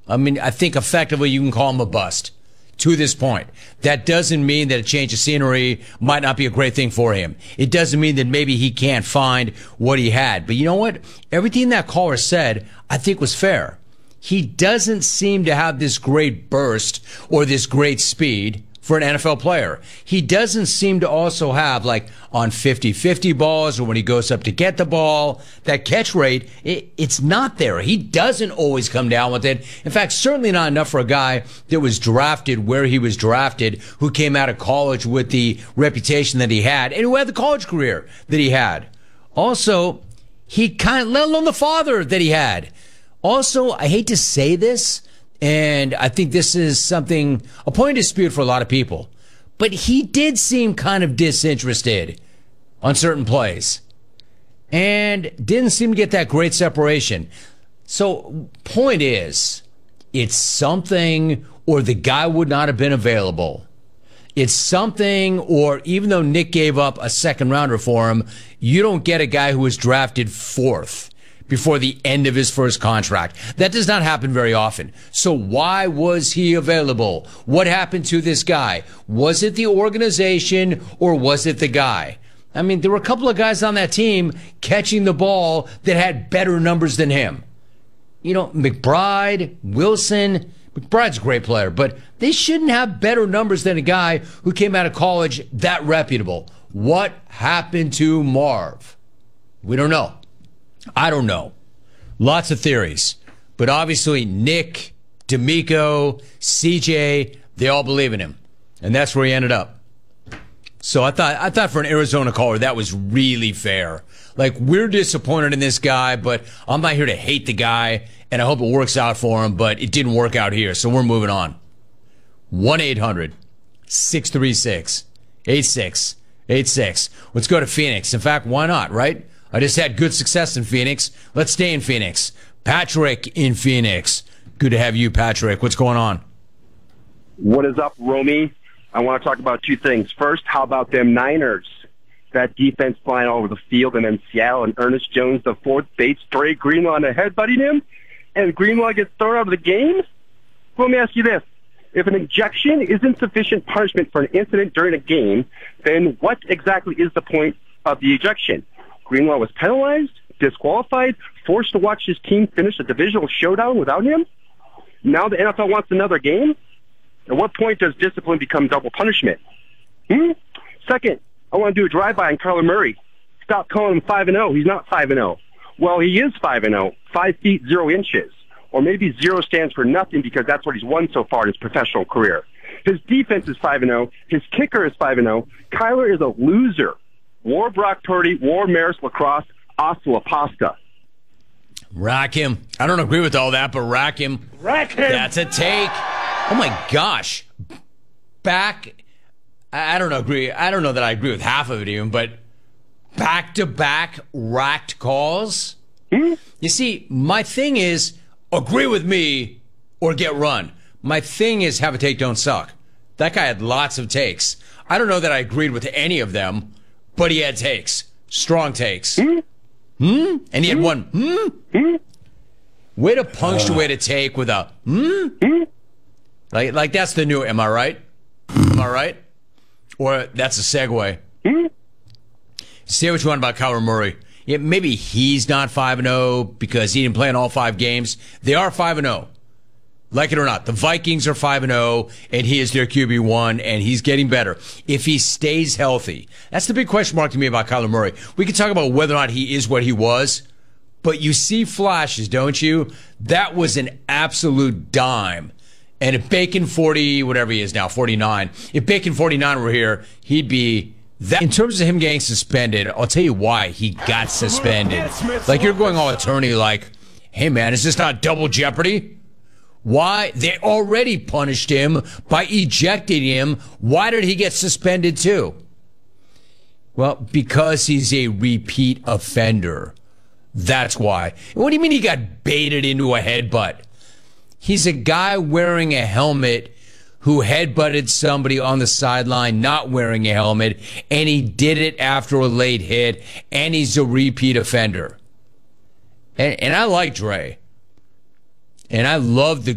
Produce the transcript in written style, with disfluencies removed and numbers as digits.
I mean, I think effectively you can call him a bust to this point. That doesn't mean that a change of scenery might not be a great thing for him. It doesn't mean that maybe he can't find what he had. But you know what? Everything that caller said, I think was fair. He doesn't seem to have this great burst or this great speed for an NFL player. He doesn't seem to also have, like, on 50-50 balls or when he goes up to get the ball, that catch rate, it's not there. He doesn't always come down with it. In fact, certainly not enough for a guy that was drafted where he was drafted, who came out of college with the reputation that he had, and who had the college career that he had. Also, he kind of, let alone the father that he had. Also, I hate to say this, and I think this is something, a point of dispute for a lot of people, but he did seem kind of disinterested on certain plays and didn't seem to get that great separation. So, point is, it's something, or the guy would not have been available. It's something, or even though Nick gave up a second rounder for him, you don't get a guy who was drafted fourth before the end of his first contract. That does not happen very often. So why was he available? What happened to this guy? Was it the organization or was it the guy? I mean, there were a couple of guys on that team catching the ball that had better numbers than him. You know, McBride, Wilson. McBride's a great player, but they shouldn't have better numbers than a guy who came out of college that reputable. What happened to Marv? We don't know. I don't know. Lots of theories. But obviously, Nick, D'Amico, CJ, they all believe in him. And that's where he ended up. So I thought for an Arizona caller, that was really fair. Like, we're disappointed in this guy, but I'm not here to hate the guy, and I hope it works out for him, but it didn't work out here, so we're moving on. 1-800-636-8686. Let's go to Phoenix. In fact, why not, right? I just had good success in Phoenix. Let's stay in Phoenix. Patrick in Phoenix. Good to have you, Patrick. What's going on? What is up, Romy? I want to talk about two things. First, how about them Niners? That defense flying all over the field, and then Seattle and Ernest Jones, the fourth base, Dre Greenlaw on the headbutting him, and Greenlaw gets thrown out of the game? Well, let me ask you this. If an ejection isn't sufficient punishment for an incident during a game, then what exactly is the point of the ejection? Greenlaw was penalized, disqualified, forced to watch his team finish a divisional showdown without him? Now the NFL wants another game? At what point does discipline become double punishment? Second, I want to do a drive-by on Kyler Murray. Stop calling him 5-0. He's not 5-0. Well, he is 5-0, 5 feet 0 inches. Or maybe 0 stands for nothing because that's what he's won so far in his professional career. His defense is 5-0. His kicker is 5-0. Kyler is a loser. War Brock Purdy, War Maris Lacrosse, hasta la pasta. Rack him. I don't agree with all that, but rack him. Rack him. That's a take. Oh my gosh. I don't agree. I don't know that I agree with half of it even, but back-to-back racked calls? You see, my thing is agree with me or get run. My thing is have a take, don't suck. That guy had lots of takes. I don't know that I agreed with any of them, but he had takes. Strong takes. And he had one. Way to punctuate a take with a Like that's the new, am I right? Am I right? Or that's a segue. Say what you want about Kyler Murray. Yeah, maybe he's not 5-0 because he didn't play in all 5 games. They are 5-0. Like it or not, the Vikings are 5-0, and he is their QB1, and he's getting better. If he stays healthy, that's the big question mark to me about Kyler Murray. We can talk about whether or not he is what he was, but you see flashes, don't you? That was an absolute dime. And if Bacon 40, whatever he is now, 49, if Bacon 49 were here, he'd be that. In terms of him getting suspended, I'll tell you why he got suspended. Like, you're going all attorney like, hey, man, is this not double jeopardy? Why? They already punished him by ejecting him. Why did he get suspended too? Well, because he's a repeat offender. That's why. What do you mean he got baited into a headbutt? He's a guy wearing a helmet who headbutted somebody on the sideline not wearing a helmet, and he did it after a late hit, and he's a repeat offender. And I like Dre. And I love the